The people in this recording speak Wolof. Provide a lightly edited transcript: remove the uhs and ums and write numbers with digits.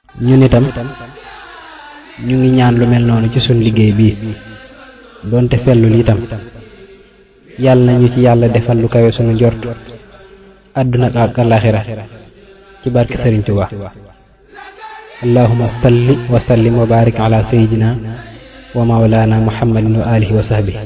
ñun itam ñu ngi ñaan lu mel noonu ci suñ liggéey bii doonte sellul itam yàlla nañu ci yàlla defal lu kawe sunu njort àdduna ak alaxira ci barke Sëriñ Tuubaa. allahumma salli wa sallim wa barik ala sayyidina wa mawlana muhammadin wa alihi wa sahbihi.